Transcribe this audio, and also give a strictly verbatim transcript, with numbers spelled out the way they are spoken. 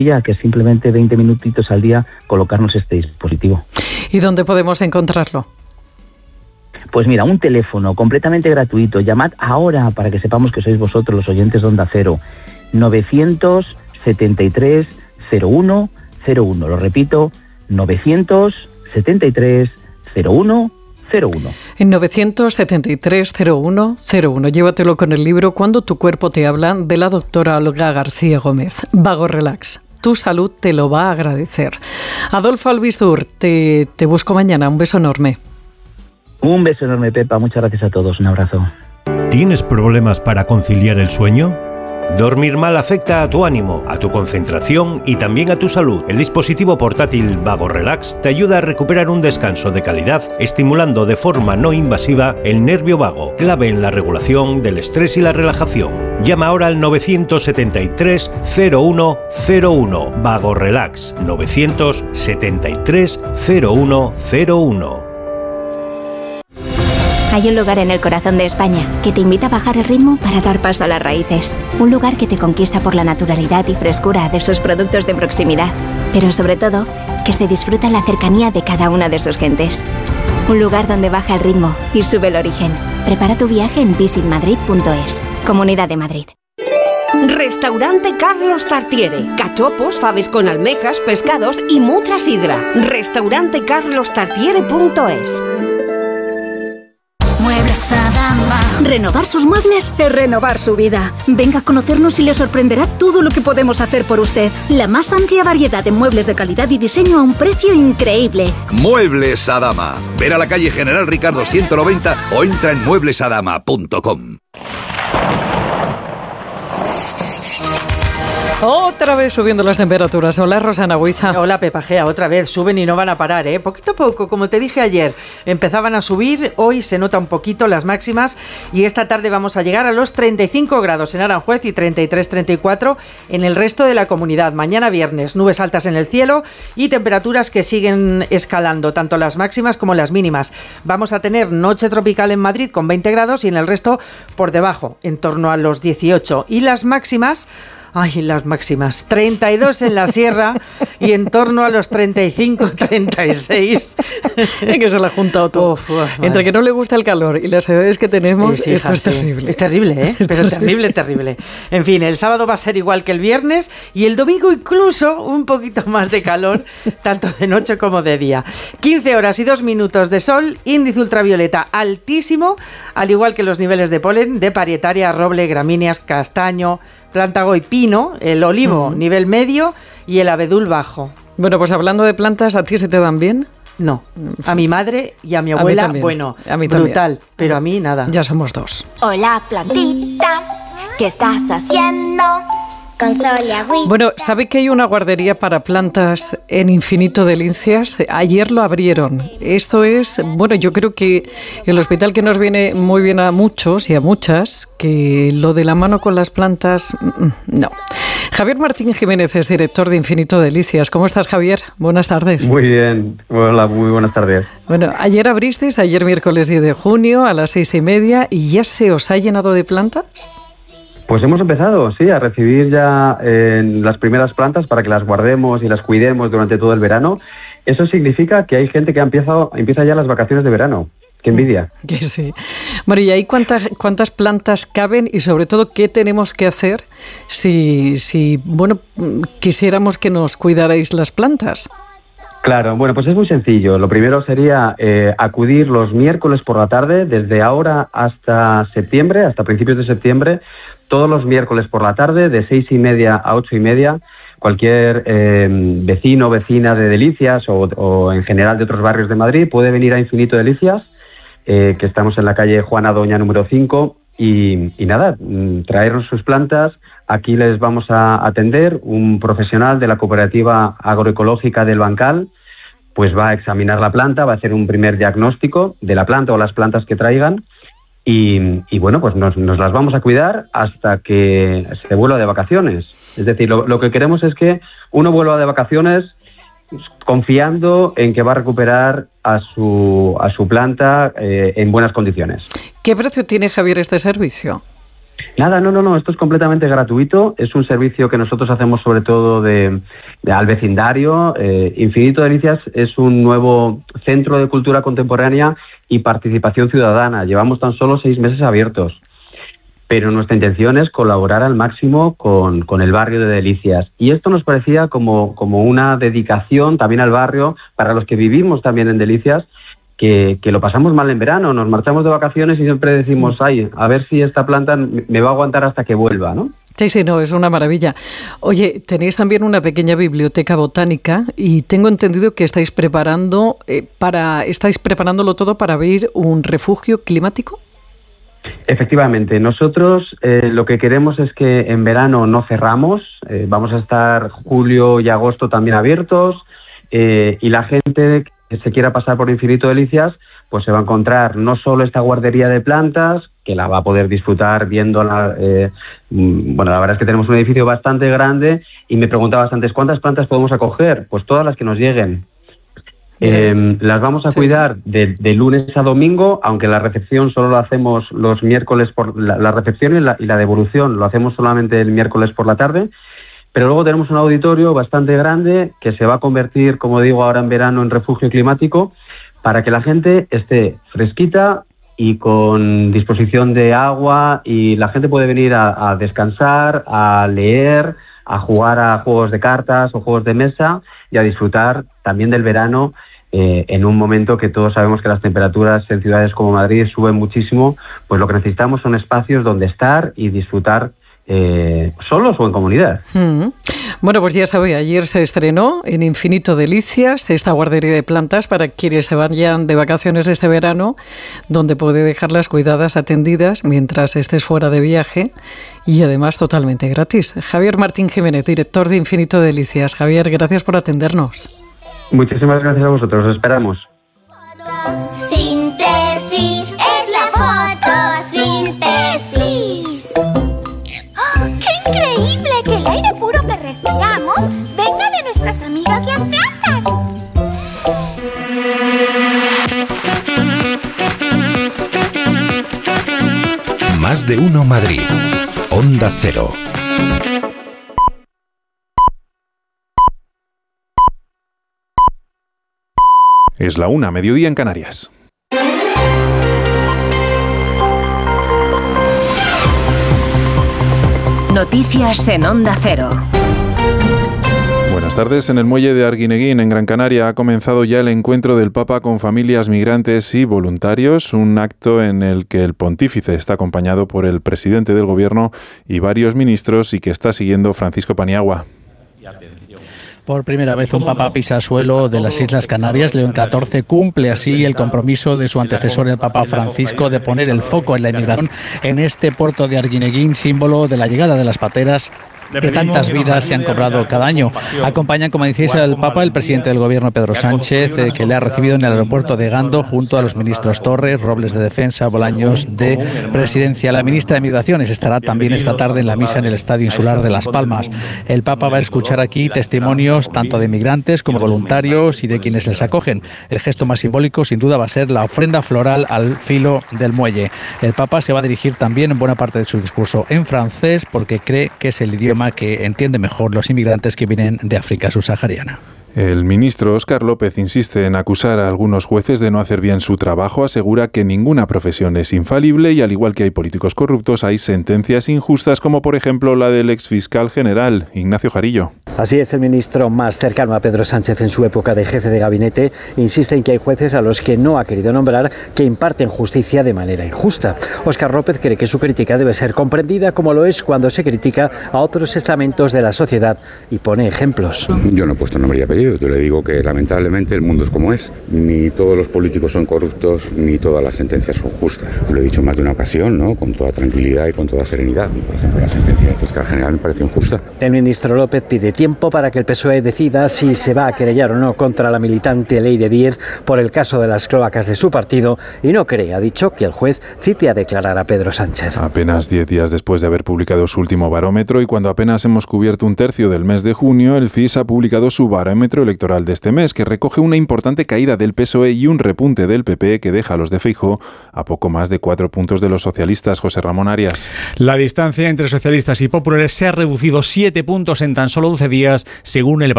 que es simplemente veinte minutitos al día colocarnos este dispositivo. ¿Y dónde podemos encontrarlo? Pues mira, un teléfono completamente gratuito. Llamad ahora para que sepamos que sois vosotros los oyentes de Onda Cero. novecientos setenta y tres cero uno cero uno. Lo repito, novecientos setenta y tres cero uno cero uno. En novecientos setenta y tres cero uno cero uno. Llévatelo con el libro Cuando tu cuerpo te habla, de la doctora Olga García Gómez. Vago Relax. Tu salud te lo va a agradecer. Adolfo Albizur, te, te busco mañana. Un beso enorme. Un beso enorme, Pepa. Muchas gracias a todos. Un abrazo. ¿Tienes problemas para conciliar el sueño? Dormir mal afecta a tu ánimo, a tu concentración y también a tu salud. El dispositivo portátil Vago Relax te ayuda a recuperar un descanso de calidad, estimulando de forma no invasiva el nervio vago, clave en la regulación del estrés y la relajación. Llama ahora al novecientos setenta y tres cero uno cero uno. Vago Relax, novecientos setenta y tres cero uno cero uno. Hay un lugar en el corazón de España que te invita a bajar el ritmo para dar paso a las raíces. Un lugar que te conquista por la naturalidad y frescura de sus productos de proximidad. Pero sobre todo, que se disfruta la cercanía de cada una de sus gentes. Un lugar donde baja el ritmo y sube el origen. Prepara tu viaje en visit madrid punto es. Comunidad de Madrid. Restaurante Carlos Tartiere. Cachopos, faves con almejas, pescados y mucha sidra. Restaurante carlos tartiere punto es. Muebles Adama. Renovar sus muebles es renovar su vida. Venga a conocernos y le sorprenderá todo lo que podemos hacer por usted. La más amplia variedad de muebles de calidad y diseño a un precio increíble. Muebles Adama. Ver a la calle General Ricardo ciento noventa o entra en muebles adama punto com. Otra vez subiendo las temperaturas. Hola, Rosana Huiza. Hola, Pepa Gea. Otra vez suben y no van a parar, ¿eh? Poquito a poco, como te dije ayer, empezaban a subir. Hoy se nota un poquito las máximas y esta tarde vamos a llegar a los treinta y cinco grados en Aranjuez y treinta y tres, treinta y cuatro en el resto de la comunidad. Mañana viernes, nubes altas en el cielo y temperaturas que siguen escalando, tanto las máximas como las mínimas. Vamos a tener noche tropical en Madrid con veinte grados y en el resto por debajo, en torno a los dieciocho. Y las máximas... Ay, las máximas. treinta y dos en la sierra y en torno a los treinta y cinco, treinta y seis. Es que se la ha juntado todo. Uf, uf, entre que no le gusta el calor y las edades que tenemos, sí, sí, esto hija, es terrible. Sí. Es terrible, ¿eh? Pero terrible, terrible. En fin, el sábado va a ser igual que el viernes y el domingo incluso un poquito más de calor, tanto de noche como de día. quince horas y dos minutos de sol, índice ultravioleta altísimo, al igual que los niveles de polen de parietaria, roble, gramíneas, castaño, plántago y pino, el olivo uh-huh. nivel medio y el abedul bajo. Bueno, pues hablando de plantas, ¿a ti se te dan bien? No, a mi madre y a mi abuela, a bueno, a mí brutal, también. Pero a mí nada. Ya somos dos. Hola, plantita, ¿qué estás haciendo? Con sol y agüita. Bueno, ¿sabe que hay una guardería para plantas en Infinito de Lincias? Ayer lo abrieron. Esto es, bueno, yo creo que el hospital que nos viene muy bien a muchos y a muchas, que lo de la mano con las plantas, no. Javier Martín Jiménez es director de Infinito de Lincias. ¿Cómo estás, Javier? Buenas tardes. Muy bien. Hola, muy buenas tardes. Bueno, ayer abristeis, ayer miércoles diez de junio a las seis y media, y ya se os ha llenado de plantas. Pues hemos empezado, sí, a recibir ya eh, las primeras plantas para que las guardemos y las cuidemos durante todo el verano. Eso significa que hay gente que ha empezado, empieza ya las vacaciones de verano. ¡Qué envidia! Que sí. Bueno, ¿y ahí cuántas, cuántas plantas caben y sobre todo qué tenemos que hacer si, si, bueno, quisiéramos que nos cuidarais las plantas? Claro, bueno, pues es muy sencillo. Lo primero sería eh, acudir los miércoles por la tarde, desde ahora hasta septiembre, hasta principios de septiembre, todos los miércoles por la tarde, de seis y media a ocho y media, cualquier eh, vecino o vecina de Delicias o, o en general de otros barrios de Madrid puede venir a Infinito Delicias, eh, que estamos en la calle Juana Doña número cinco, y, y nada, traernos sus plantas. Aquí les vamos a atender un profesional de la Cooperativa Agroecológica del Bancal, pues va a examinar la planta, va a hacer un primer diagnóstico de la planta o las plantas que traigan. Y, y bueno, pues nos, nos las vamos a cuidar hasta que se vuelva de vacaciones. Es decir, lo, lo que queremos es que uno vuelva de vacaciones confiando en que va a recuperar a su, a su planta eh, en buenas condiciones. ¿Qué precio tiene, Javier, este servicio? Nada, no, no, no, esto es completamente gratuito, es un servicio que nosotros hacemos sobre todo de, de al vecindario. eh, Infinito Delicias es un nuevo centro de cultura contemporánea y participación ciudadana. Llevamos tan solo seis meses abiertos, pero nuestra intención es colaborar al máximo con, con el barrio de Delicias. Y esto nos parecía como, como una dedicación también al barrio, para los que vivimos también en Delicias, Que, que lo pasamos mal en verano, nos marchamos de vacaciones y siempre decimos, ay, a ver si esta planta me va a aguantar hasta que vuelva, ¿no? Sí, sí, no, es una maravilla. Oye, tenéis también una pequeña biblioteca botánica y tengo entendido que estáis preparando eh, para, estáis preparándolo todo para abrir un refugio climático. Efectivamente, nosotros eh, lo que queremos es que en verano no cerramos, eh, vamos a estar julio y agosto también abiertos, eh, y la gente que se quiera pasar por Infinito Delicias, pues se va a encontrar no solo esta guardería de plantas, que la va a poder disfrutar viéndola. Eh, bueno, la verdad es que tenemos un edificio bastante grande y me preguntabas antes, ¿cuántas plantas podemos acoger? Pues todas las que nos lleguen. Eh, las vamos a cuidar de, de lunes a domingo, aunque la recepción solo lo hacemos los miércoles, por la, la recepción y la, y la devolución lo hacemos solamente el miércoles por la tarde. Pero luego tenemos un auditorio bastante grande que se va a convertir, como digo, ahora en verano en refugio climático, para que la gente esté fresquita y con disposición de agua, y la gente puede venir a, a descansar, a leer, a jugar a juegos de cartas o juegos de mesa y a disfrutar también del verano, eh, en un momento que todos sabemos que las temperaturas en ciudades como Madrid suben muchísimo. Pues lo que necesitamos son espacios donde estar y disfrutar Eh, solos o en comunidad. Mm. Bueno, pues ya sabe, ayer se estrenó en Infinito Delicias esta guardería de plantas para quienes se vayan de vacaciones este verano, donde puede dejarlas cuidadas, atendidas mientras estés fuera de viaje, y además totalmente gratis. Javier Martín Jiménez, director de Infinito Delicias. Javier, gracias por atendernos. Muchísimas gracias a vosotros, os esperamos. Síntesis es la fotosíntesis. ¡Oh, qué increíble que el aire puro que respiramos venga de nuestras amigas las plantas! Más de uno Madrid. Onda Cero. Es la una, mediodía en Canarias. Noticias en Onda Cero. Buenas tardes. En el muelle de Arguineguín, en Gran Canaria, ha comenzado ya el encuentro del Papa con familias migrantes y voluntarios, un acto en el que el pontífice está acompañado por el presidente del gobierno y varios ministros y que está siguiendo Francisco Paniagua. Por primera vez un papa pisa suelo de las Islas Canarias. León catorce cumple así el compromiso de su antecesor, el Papa Francisco, de poner el foco en la inmigración en este puerto de Arguineguín, símbolo de la llegada de las pateras que tantas vidas se han cobrado cada año. Acompañan, como decíais, al Papa el presidente del Gobierno, Pedro Sánchez, eh, que le ha recibido en el aeropuerto de Gando, junto a los ministros Torres, Robles de Defensa, Bolaños de Presidencia. La ministra de Migraciones estará también esta tarde en la misa en el Estadio Insular de Las Palmas. El Papa va a escuchar aquí testimonios tanto de migrantes como voluntarios y de quienes les acogen. El gesto más simbólico, sin duda, va a ser la ofrenda floral al filo del muelle. El Papa se va a dirigir también en buena parte de su discurso en francés, porque cree que es el idioma que entiende mejor los inmigrantes que vienen de África subsahariana. El ministro Óscar López insiste en acusar a algunos jueces de no hacer bien su trabajo, asegura que ninguna profesión es infalible y, al igual que hay políticos corruptos, hay sentencias injustas, como por ejemplo la del exfiscal general, Ignacio Jarillo. Así es, el ministro más cercano a Pedro Sánchez en su época de jefe de gabinete insiste en que hay jueces a los que no ha querido nombrar que imparten justicia de manera injusta. Óscar López cree que su crítica debe ser comprendida como lo es cuando se critica a otros estamentos de la sociedad y pone ejemplos. Yo no he puesto nombre y apellido. Yo le digo que lamentablemente el mundo es como es. Ni todos los políticos son corruptos, ni todas las sentencias son justas. Lo he dicho más de una ocasión, ¿no? Con toda tranquilidad y con toda serenidad. Y, por ejemplo, la sentencia del fiscal general me parece injusta. El ministro López pide tiempo para que el P S O E decida si se va a querellar o no contra la militante Ley de Díez por el caso de las cloacas de su partido, y no cree, ha dicho, que el juez cite a declarar a Pedro Sánchez. Apenas diez días después de haber publicado su último barómetro y cuando apenas hemos cubierto un tercio del mes de junio, el C I S ha publicado su barómetro barómetro electoral de este mes, que recoge una importante caída del P S O E y un repunte del P P que deja a los de Feijóo a poco más de cuatro puntos de los socialistas. José Ramón Arias. La distancia entre socialistas y populares se ha reducido siete puntos en tan solo doce días, según el